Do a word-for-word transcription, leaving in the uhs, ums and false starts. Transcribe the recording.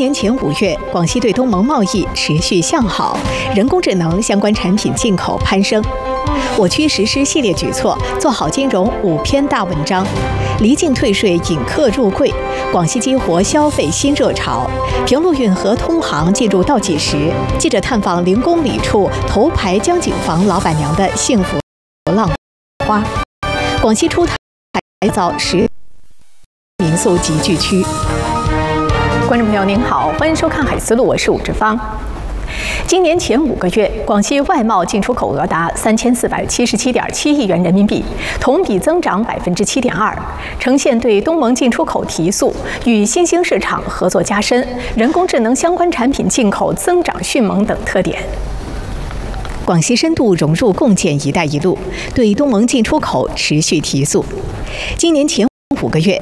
年前五月，广西对东盟贸易持续向好，人工智能相关产品进口攀升。我区实施系列举措，做好金融五篇大文章，离境退税引客入柜，广西激活消费新热潮。平陆运河通航进入倒计时，记者探访零公里处头牌江景房老板娘的幸福浪花。广西出台造十民宿集聚区。观众朋友您好，欢迎收看《海思路》，我是武志芳。今年前五个月，广西外贸进出口额达三千四百七十七点七亿元人民币，同比增长百分之七点二，呈现对东盟进出口提速、与新兴市场合作加深、人工智能相关产品进口增长迅猛等特点。广西深度融入共建“一带一路”，对东盟进出口持续提速。今年前五个月，